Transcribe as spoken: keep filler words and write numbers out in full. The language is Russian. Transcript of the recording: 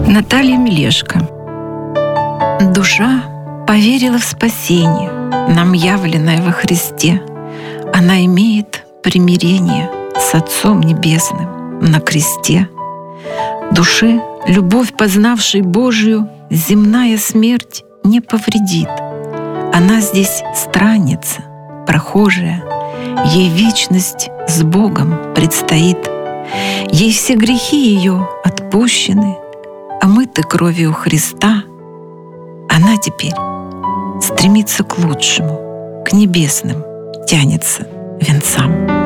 Наталья Мелешко. Душа поверила в спасение, нам явленное во Христе. Она имеет примирение с Отцом Небесным на кресте. Души, любовь познавшей Божию, земная смерть не повредит. Она здесь странница, прохожая, ей вечность с Богом предстоит. Ей все грехи ее отпущены, омыты кровью Христа. Она теперь стремится к лучшему, к небесным тянется венцам.